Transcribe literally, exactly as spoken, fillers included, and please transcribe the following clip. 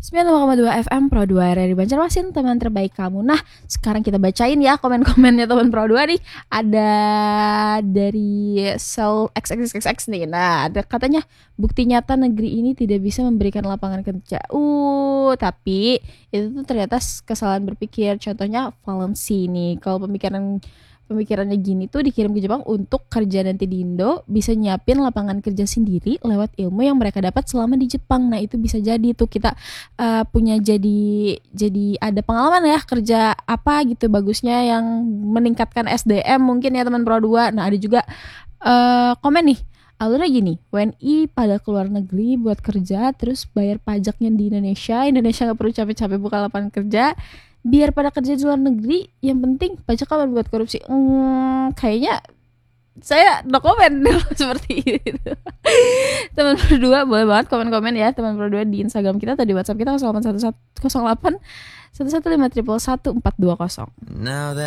sembilan puluh lima koma dua F M Pro dua R R I Banjarmasin, teman terbaik kamu. Nah, sekarang kita bacain ya komen-komennya teman Pro dua nih. Ada dari Sel X X X X nih. Nah, ada katanya bukti nyata negeri ini tidak bisa memberikan lapangan kerja. Uh, tapi itu tuh ternyata kesalahan berpikir. Contohnya Valensi nih. Kalau pemikiran Pemikirannya gini tuh dikirim ke Jepang untuk kerja nanti di Indo, bisa nyiapin lapangan kerja sendiri lewat ilmu yang mereka dapat selama di Jepang. Nah itu bisa jadi tuh kita uh, punya jadi jadi ada pengalaman ya kerja apa gitu bagusnya yang meningkatkan S D M mungkin ya teman Pro dua. Nah ada juga uh, komen nih, alurnya gini, W N I pada keluar negeri buat kerja terus bayar pajaknya di Indonesia. Indonesia gak perlu capek-capek buka lapangan kerja, biar pada kerja di luar negeri, yang penting pajak kapan buat korupsi. Hmm, kayaknya saya no komen seperti itu. Teman berdua boleh banget komen-komen ya teman berdua di Instagram kita atau di WhatsApp kita nol delapan satu satu nol delapan satu satu lima satu satu satu empat dua nol.